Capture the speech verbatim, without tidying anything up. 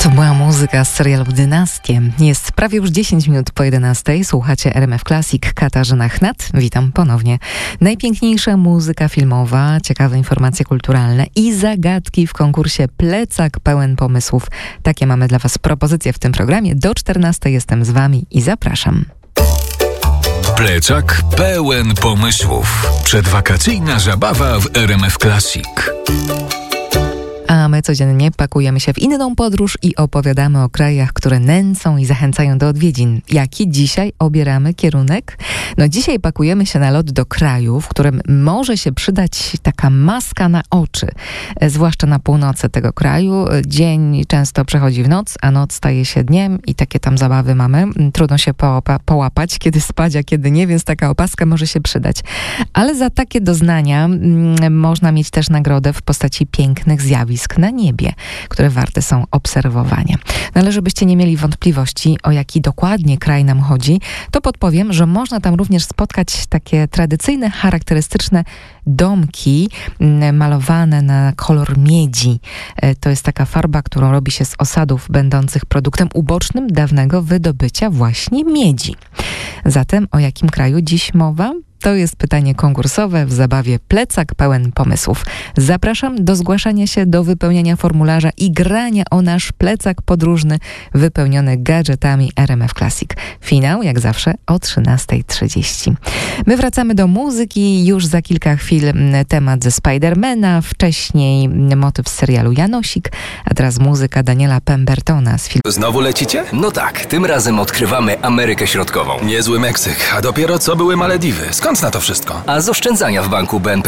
To była muzyka z serialu Dynastie. Jest prawie już dziesięć minut po jedenastej. Słuchacie R M F Classic. Katarzyna Chnat. Witam ponownie. Najpiękniejsza muzyka filmowa, ciekawe informacje kulturalne i zagadki w konkursie Plecak pełen pomysłów. Takie mamy dla Was propozycje w tym programie. Do czternastej jestem z Wami i zapraszam. Plecak pełen pomysłów. Przedwakacyjna zabawa w R M F Classic. A my codziennie pakujemy się w inną podróż i opowiadamy o krajach, które nęcą i zachęcają do odwiedzin. Jaki dzisiaj obieramy kierunek? No dzisiaj pakujemy się na lot do kraju, w którym może się przydać taka maska na oczy. Zwłaszcza na północy tego kraju. Dzień często przechodzi w noc, a noc staje się dniem i takie tam zabawy mamy. Trudno się połapa- połapać, kiedy spać, a kiedy nie, więc taka opaska może się przydać. Ale za takie doznania mm, można mieć też nagrodę w postaci pięknych zjawisk na niebie, które warte są obserwowania. No ale żebyście nie mieli wątpliwości, o jaki dokładnie kraj nam chodzi, to podpowiem, że można tam również spotkać takie tradycyjne, charakterystyczne domki malowane na kolor miedzi. To jest taka farba, którą robi się z osadów będących produktem ubocznym dawnego wydobycia właśnie miedzi. Zatem o jakim kraju dziś mowa? To jest pytanie konkursowe w zabawie Plecak pełen pomysłów. Zapraszam do zgłaszania się, do wypełniania formularza i grania o nasz plecak podróżny wypełniony gadżetami R M F Classic. Finał, jak zawsze, o trzynasta trzydzieści. My wracamy do muzyki. Już za kilka chwil temat ze Spidermana, wcześniej motyw z serialu Janosik, a teraz muzyka Daniela Pembertona z filmu. Znowu lecicie? No tak, tym razem odkrywamy Amerykę Środkową. Niezły Meksyk, a dopiero co były Malediwy. Skąd na to wszystko? A z oszczędzania w banku B N P